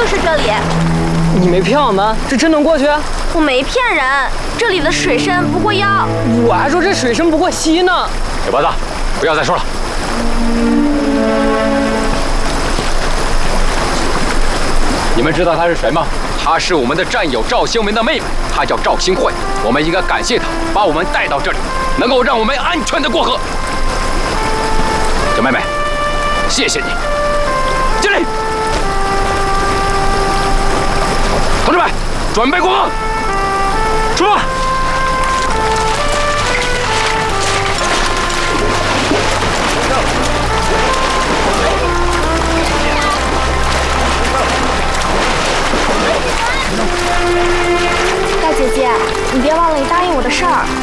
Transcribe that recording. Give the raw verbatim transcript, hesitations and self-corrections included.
就是这里。 你没骗我们，这真能过去？ 我没骗人，这里的水深不过腰。 我还说这水深不过膝呢。 小八子，不要再说了。你们知道她是谁吗？她是我们的战友赵兴文的妹妹，她叫赵新慧。我们应该感谢她，把我们带到这里，能够让我们安全的过河。小妹妹，谢谢你。敬礼！同志们，准备过河，出发！ 大姐姐，你别忘了你答应我的事儿。